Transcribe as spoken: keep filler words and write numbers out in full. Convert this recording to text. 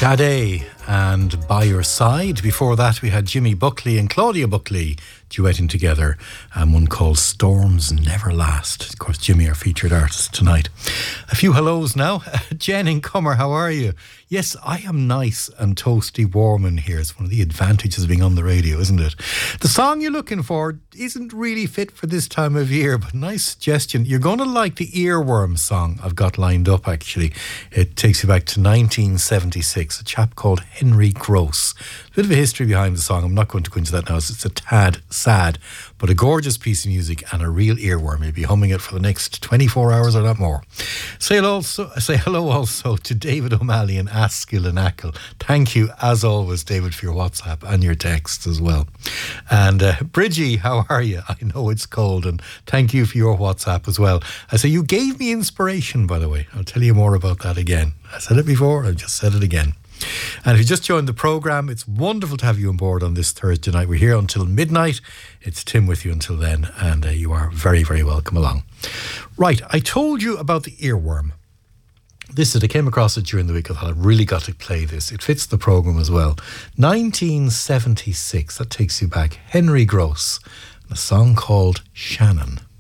Sade and By Your Side. Before that, we had Jimmy Buckley and Claudia Buckley duetting together, and one called Storms Never Last. Of course, Jimmy, our featured artist tonight. A few hellos now. Jen in Cummer, how are you? Yes, I am nice and toasty warm in here. It's one of the advantages of being on the radio, isn't it? The song you're looking for isn't really fit for this time of year, but nice suggestion. You're going to like the Earworm song I've got lined up, actually. It takes you back to nineteen seventy-six, a chap called Henry Gross. A bit of a history behind the song. I'm not going to go into that now. It's a tad sad, but a gorgeous piece of music and a real earworm. You'll be humming it for the next twenty-four hours or not more. Say hello, say hello also to David O'Malley and Askill and Ackle. Thank you, as always, David, for your WhatsApp and your texts as well. And uh, Bridgie, how are you? I know it's cold, and thank you for your WhatsApp as well. I say you gave me inspiration, by the way. I'll tell you more about that again. I said it before, I've just said it again. And if you just joined the programme, it's wonderful to have you on board on this Thursday night. We're here until midnight. It's Tim with you until then, and uh, you are very, very welcome along. Right, I told you about the earworm. This is, I came across it during the week. I thought I've really got to play this. It fits the programme as well. nineteen seventy-six, that takes you back. Henry Gross, and a song called Shannon.